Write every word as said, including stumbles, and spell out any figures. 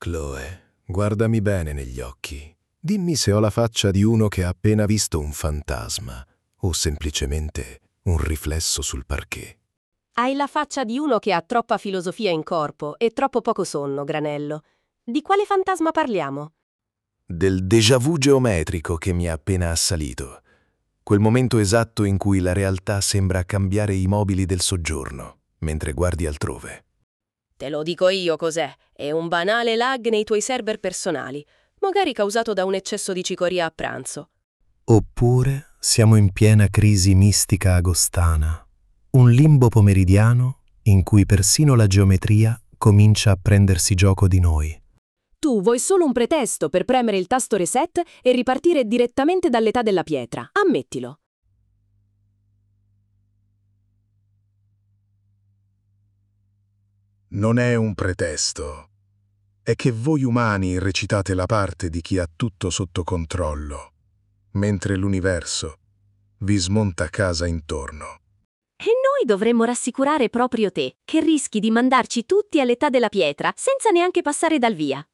Chloe, guardami bene negli occhi. Dimmi se ho la faccia di uno che ha appena visto un fantasma o semplicemente un riflesso sul parquet. Hai la faccia di uno che ha troppa filosofia in corpo e troppo poco sonno, Granello. Di quale fantasma parliamo? Del déjà vu geometrico che mi è appena assalito. Quel momento esatto in cui la realtà sembra cambiare i mobili del soggiorno, mentre guardi altrove. Te lo dico io cos'è. È un banale lag nei tuoi server personali, magari causato da un eccesso di cicoria a pranzo. Oppure siamo in piena crisi mistica agostana, un limbo pomeridiano in cui persino la geometria comincia a prendersi gioco di noi. Tu vuoi solo un pretesto per premere il tasto reset e ripartire direttamente dall'età della pietra, ammettilo. Non è un pretesto. È che voi umani recitate la parte di chi ha tutto sotto controllo, mentre l'universo vi smonta casa intorno. E noi dovremmo rassicurare proprio te, che rischi di mandarci tutti all'età della pietra senza neanche passare dal via.